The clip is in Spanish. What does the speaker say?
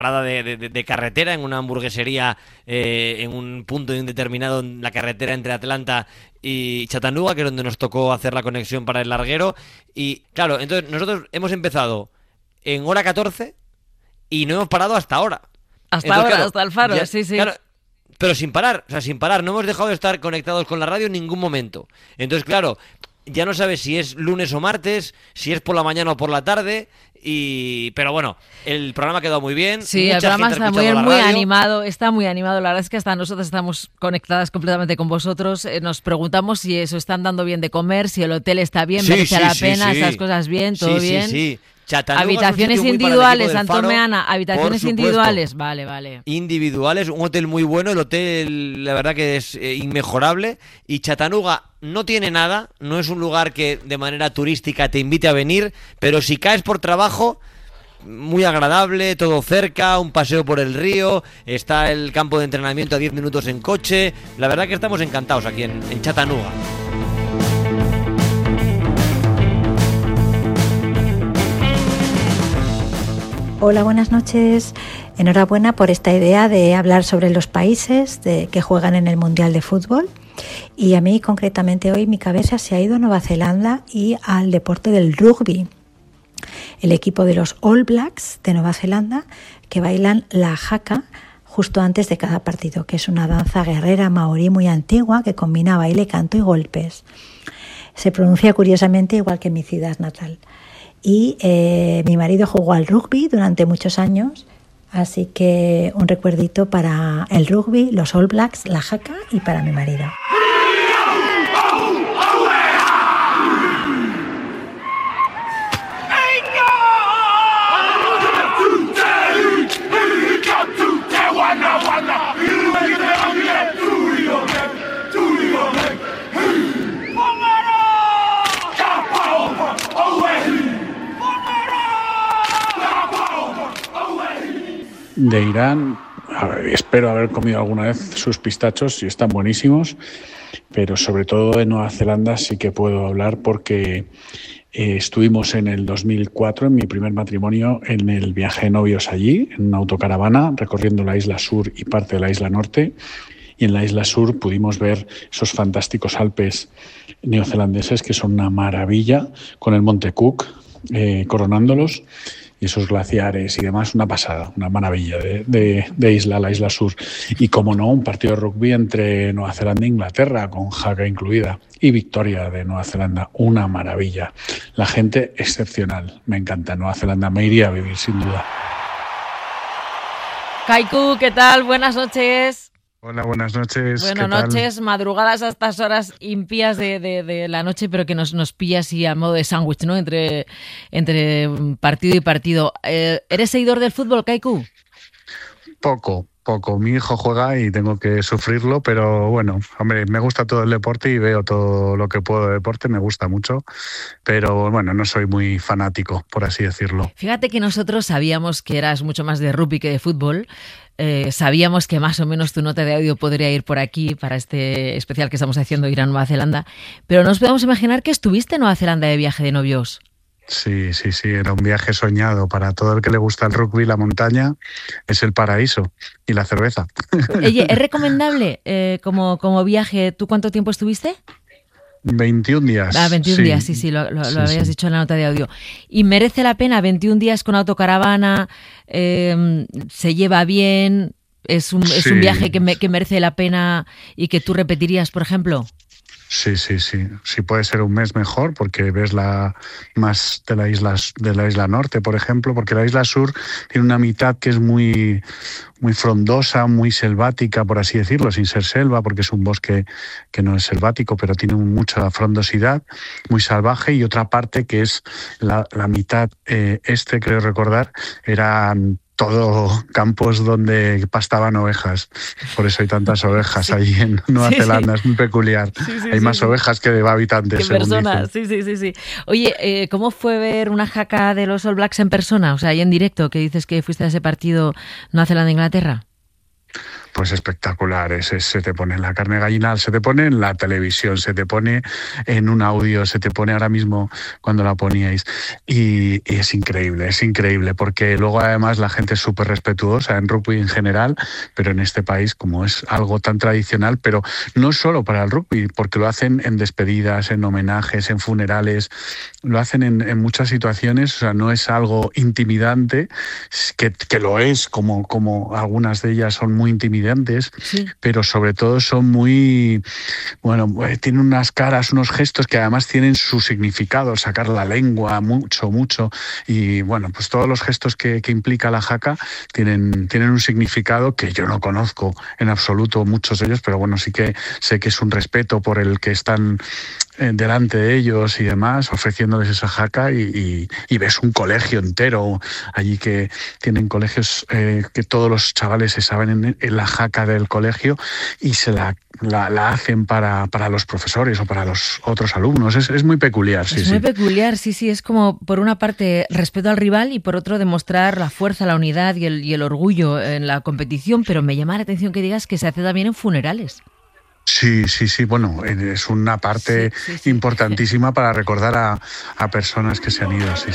parada de carretera en una hamburguesería en un punto indeterminado en la carretera entre Atlanta y Chattanooga, que es donde nos tocó hacer la conexión para el larguero. Y claro, entonces nosotros hemos empezado en hora 14 y no hemos parado hasta ahora. Claro, hasta el faro, sí. Claro, pero sin parar, no hemos dejado de estar conectados con la radio en ningún momento. Entonces, claro, ya no sabes si es lunes o martes, si es por la mañana o por la tarde. Pero bueno, el programa ha quedado muy bien. Sí, el programa está muy animado, La verdad es que hasta nosotros estamos conectadas completamente con vosotros. Nos preguntamos si eso están dando bien de comer, si el hotel está bien, merece la pena, esas cosas bien, todo bien. Sí. Habitaciones individuales, Antomeana, habitaciones individuales, vale. Individuales, un hotel muy bueno, el hotel la verdad que es inmejorable, y Chattanooga no tiene nada, no es un lugar que de manera turística te invite a venir, pero si caes por trabajo, muy agradable, todo cerca, un paseo por el río, está el campo de entrenamiento a 10 minutos en coche, la verdad que estamos encantados aquí en Chattanooga. Hola, buenas noches. Enhorabuena por esta idea de hablar sobre los países que juegan en el Mundial de Fútbol. Y a mí, concretamente, hoy mi cabeza se ha ido a Nueva Zelanda y al deporte del rugby. El equipo de los All Blacks de Nueva Zelanda, que bailan la haka justo antes de cada partido, que es una danza guerrera maorí muy antigua que combina baile, canto y golpes. Se pronuncia curiosamente igual que en mi ciudad natal. Y mi marido jugó al rugby durante muchos años, así que un recuerdito para el rugby, los All Blacks, la haka y para mi marido. De Irán, espero haber comido alguna vez sus pistachos y están buenísimos, pero sobre todo de Nueva Zelanda sí que puedo hablar porque estuvimos en el 2004, en mi primer matrimonio, en el viaje de novios allí, en una autocaravana, recorriendo la isla sur y parte de la isla norte. Y en la isla sur pudimos ver esos fantásticos Alpes neozelandeses que son una maravilla, con el Monte Cook coronándolos. Y esos glaciares y demás, una pasada, una maravilla de isla, la isla sur. Y como no, un partido de rugby entre Nueva Zelanda e Inglaterra, con haka incluida, y victoria de Nueva Zelanda, una maravilla. La gente excepcional, me encanta. Nueva Zelanda me iría a vivir, sin duda. Kaiku, ¿qué tal? Buenas noches. Hola, buenas noches. Buenas noches, madrugadas a estas horas impías de la noche, pero que nos pilla así a modo de sándwich, ¿no? Entre partido y partido. ¿Eres seguidor del fútbol, Kaiku? Poco. Mi hijo juega y tengo que sufrirlo, pero bueno, hombre, me gusta todo el deporte y veo todo lo que puedo de deporte, me gusta mucho, pero bueno, no soy muy fanático, por así decirlo. Fíjate que nosotros sabíamos que eras mucho más de rugby que de fútbol. Sabíamos que más o menos tu nota de audio podría ir por aquí para este especial que estamos haciendo ir a Nueva Zelanda, pero no nos podemos imaginar que estuviste en Nueva Zelanda de viaje de novios. Sí, era un viaje soñado. Para todo el que le gusta el rugby, la montaña es el paraíso y la cerveza. Oye, ¿es recomendable como viaje? ¿Tú cuánto tiempo estuviste? 21 días. 21 días, sí, lo habías dicho en la nota de audio. ¿Y merece la pena 21 días con autocaravana? ¿Se lleva bien? ¿Es un viaje que merece la pena y que tú repetirías, por ejemplo? Sí. Sí puede ser un mes mejor porque ves más de la isla norte, por ejemplo, porque la isla sur tiene una mitad que es muy frondosa, muy selvática, por así decirlo, sin ser selva, porque es un bosque que no es selvático, pero tiene mucha frondosidad, muy salvaje, y otra parte que es la mitad creo recordar, eran todo campos donde pastaban ovejas. Por eso hay tantas ovejas allí en Nueva Zelanda, es muy peculiar. Hay más ovejas que de habitantes. Que personas, sí. Oye, ¿cómo fue ver una haka de los All Blacks en persona? O sea, ahí en directo, que dices que fuiste a ese partido Nueva Zelanda-Inglaterra. pues espectaculares. Se te pone en la carne gallinal, se te pone en la televisión, se te pone en un audio, se te pone ahora mismo cuando la poníais. Y es increíble, porque luego además la gente es súper respetuosa en rugby en general, pero en este país, como es algo tan tradicional, pero no solo para el rugby, porque lo hacen en despedidas, en homenajes, en funerales, lo hacen en muchas situaciones. O sea, no es algo intimidante, que lo es, como algunas de ellas son muy intimidantes, sí, pero sobre todo son muy, bueno, tienen unas caras, unos gestos que además tienen su significado, sacar la lengua mucho, y bueno, pues todos los gestos que implica la jaca tienen un significado que yo no conozco en absoluto muchos de ellos, pero bueno, sí que sé que es un respeto por el que están delante de ellos y demás, ofreciéndoles esa jaca, y ves un colegio entero allí, que tienen colegios que todos los chavales se saben en la jaca del colegio, y se la hacen para los profesores o para los otros alumnos. Es muy peculiar, sí. Es muy peculiar, sí. Es como, por una parte, respeto al rival, y por otro, demostrar la fuerza, la unidad y el orgullo en la competición, pero me llama la atención que digas que se hace también en funerales. Sí, bueno, es una parte importantísima para recordar a personas que se han ido, sí.